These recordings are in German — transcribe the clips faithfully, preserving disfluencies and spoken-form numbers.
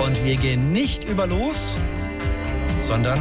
Und wir gehen nicht über Los, sondern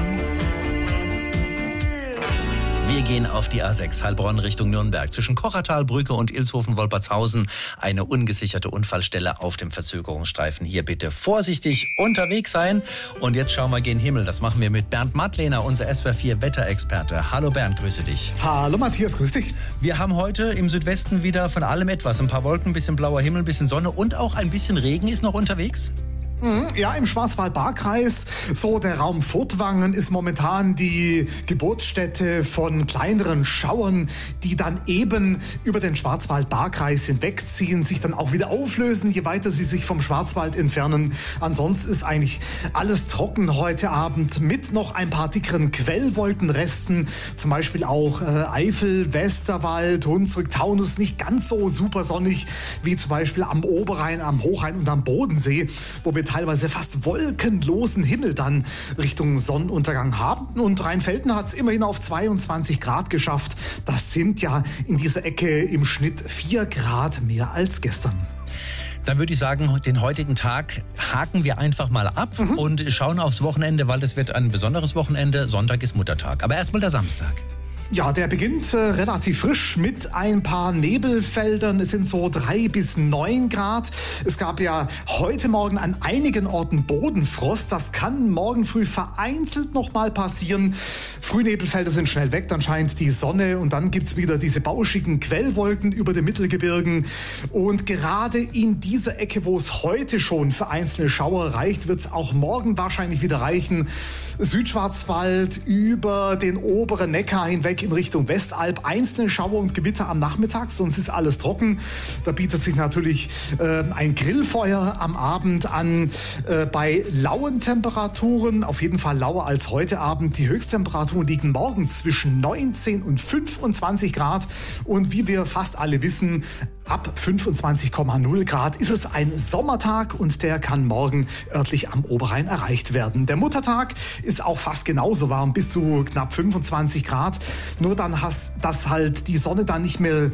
wir gehen auf die A sechs Heilbronn Richtung Nürnberg. Zwischen Kochertalbrücke und Ilshofen-Wolpertshausen eine ungesicherte Unfallstelle auf dem Verzögerungsstreifen. Hier bitte vorsichtig unterwegs sein. Und jetzt schauen wir gen Himmel. Das machen wir mit Bernd Madlener, unser S W R vier Wetterexperte. Hallo Bernd, grüße dich. Hallo Matthias, grüß dich. Wir haben heute im Südwesten wieder von allem etwas. Ein paar Wolken, ein bisschen blauer Himmel, ein bisschen Sonne und auch ein bisschen Regen ist noch unterwegs. Ja, im Schwarzwald-Baar-Kreis, so der Raum Furtwangen, ist momentan die Geburtsstätte von kleineren Schauern, die dann eben über den Schwarzwald-Baar-Kreis hinwegziehen, sich dann auch wieder auflösen, je weiter sie sich vom Schwarzwald entfernen. Ansonsten ist eigentlich alles trocken heute Abend mit noch ein paar dickeren Quellwolkenresten, zum Beispiel auch äh, Eifel, Westerwald, Hunsrück, Taunus, nicht ganz so super sonnig wie zum Beispiel am Oberrhein, am Hochrhein und am Bodensee, wo wir teilweise fast wolkenlosen Himmel dann Richtung Sonnenuntergang haben. Und Rheinfelden hat es immerhin auf zweiundzwanzig Grad geschafft. Das sind ja in dieser Ecke im Schnitt vier Grad mehr als gestern. Dann würde ich sagen, den heutigen Tag haken wir einfach mal ab mhm. und schauen aufs Wochenende, weil das wird ein besonderes Wochenende. Sonntag ist Muttertag. Aber erstmal der Samstag. Ja, der beginnt äh, relativ frisch mit ein paar Nebelfeldern. Es sind so drei bis neun Grad. Es gab ja heute Morgen an einigen Orten Bodenfrost. Das kann morgen früh vereinzelt noch mal passieren. Frühnebelfelder sind schnell weg, dann scheint die Sonne und dann gibt's wieder diese bauschigen Quellwolken über den Mittelgebirgen. Und gerade in dieser Ecke, wo es heute schon für einzelne Schauer reicht, wird's auch morgen wahrscheinlich wieder reichen. Südschwarzwald über den oberen Neckar hinweg in Richtung Westalb. Einzelne Schauer und Gewitter am Nachmittag, sonst ist alles trocken. Da bietet sich natürlich äh, ein Grillfeuer am Abend an. Äh, bei lauen Temperaturen, auf jeden Fall lauer als heute Abend. Die Höchsttemperaturen liegen morgen zwischen neunzehn und fünfundzwanzig Grad. Und wie wir fast alle wissen, ab fünfundzwanzig Komma null Grad ist es ein Sommertag und der kann morgen örtlich am Oberrhein erreicht werden. Der Muttertag ist auch fast genauso warm, bis zu knapp fünfundzwanzig Grad. Nur dann hast, dass halt die Sonne dann nicht mehr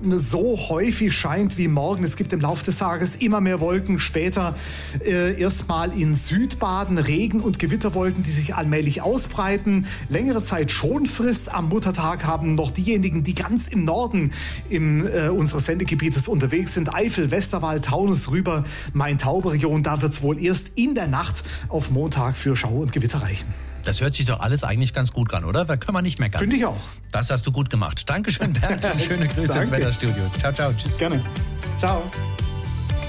so häufig scheint wie morgen. Es gibt im Laufe des Tages immer mehr Wolken. Später äh, erstmal in Südbaden Regen- und Gewitterwolken, die sich allmählich ausbreiten. Längere Zeit Schonfrist am Muttertag haben noch diejenigen, die ganz im Norden im, äh, unseres Sendegebietes unterwegs sind. Eifel, Westerwald, Taunus rüber, Main-Tauber-Region. Da wird es wohl erst in der Nacht auf Montag für Schauer und Gewitter reichen. Das hört sich doch alles eigentlich ganz gut an, oder? Da können wir nicht meckern. Finde ich auch. Das hast du gut gemacht. Dankeschön, Bernd. Und schöne Grüße ins Wetterstudio. Ciao, ciao. Tschüss. Gerne. Ciao.